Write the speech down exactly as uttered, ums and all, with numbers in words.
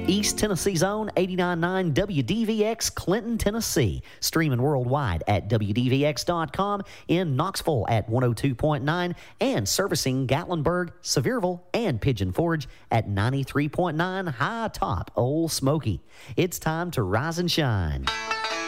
East Tennessee's own eighty-nine point nine W D V X, Clinton, Tennessee. Streaming worldwide at W D V X dot com, in Knoxville at one oh two point nine, and servicing Gatlinburg, Sevierville, and Pigeon Forge at ninety-three point nine High Top Old Smoky. It's time to rise and shine.